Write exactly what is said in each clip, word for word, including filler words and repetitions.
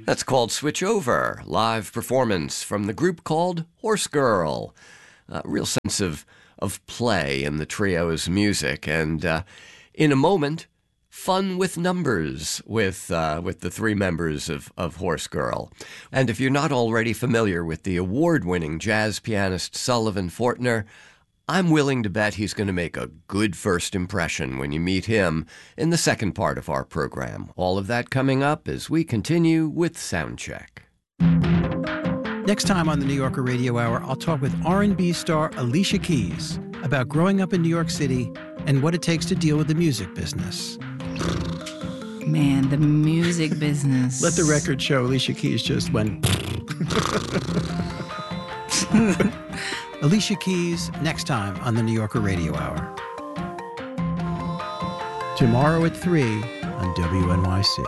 That's called Switch Over, live performance from the group called Horse Girl. A real sense of, of play in the trio's music. And uh, in a moment, fun with numbers with uh, with the three members of, of Horse Girl. And if you're not already familiar with the award-winning jazz pianist Sullivan Fortner, I'm willing to bet he's going to make a good first impression when you meet him in the second part of our program. All of that coming up as we continue with Soundcheck. Next time on the New Yorker Radio Hour, I'll talk with R and B star Alicia Keys about growing up in New York City and what it takes to deal with the music business. Man, the music business. Let the record show Alicia Keys just went... Alicia Keys, next time on the New Yorker Radio Hour. Tomorrow at three on W N Y C.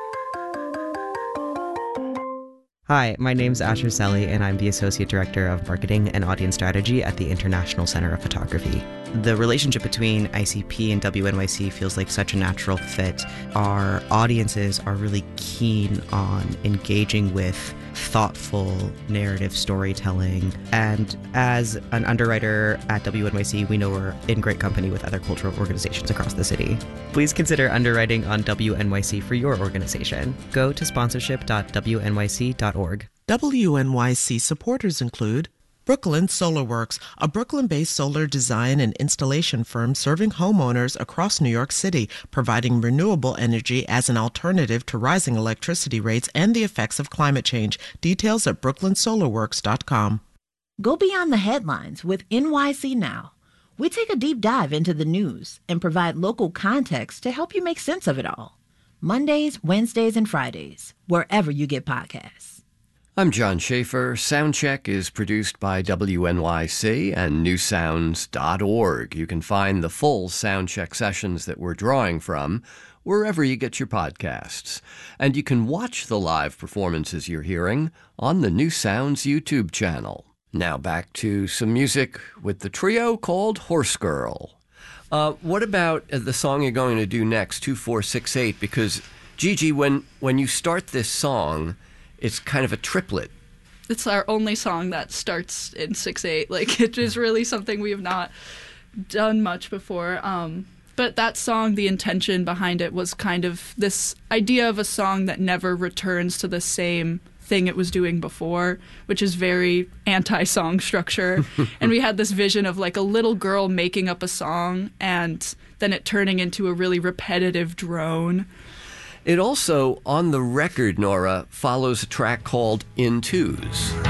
Hi, my name's Asher Selly, and I'm the Associate Director of Marketing and Audience Strategy at the International Center of Photography. The relationship between I C P and W N Y C feels like such a natural fit. Our audiences are really keen on engaging with thoughtful narrative storytelling. And as an underwriter at W N Y C, we know we're in great company with other cultural organizations across the city. Please consider underwriting on W N Y C for your organization. Go to sponsorship dot W N Y C dot org. W N Y C supporters include Brooklyn SolarWorks, a Brooklyn-based solar design and installation firm serving homeowners across New York City, providing renewable energy as an alternative to rising electricity rates and the effects of climate change. Details at brooklyn solar works dot com. Go beyond the headlines with N Y C Now. We take a deep dive into the news and provide local context to help you make sense of it all. Mondays, Wednesdays, and Fridays, wherever you get podcasts. I'm John Schaefer. Soundcheck is produced by W N Y C and new sounds dot org. You can find the full Soundcheck sessions that we're drawing from wherever you get your podcasts. And you can watch the live performances you're hearing on the New Sounds YouTube channel. Now back to some music with the trio called Horse Girl. Uh, what about the song you're going to do next, two four six eight? Because, Gigi, when, when you start this song, it's kind of a triplet. It's our only song that starts in six eight. Like, it is really something we have not done much before. Um, but that song, the intention behind it was kind of this idea of a song that never returns to the same thing it was doing before, which is very anti-song structure. And we had this vision of like a little girl making up a song and then it turning into a really repetitive drone. It also, on the record, Nora, follows a track called In Twos.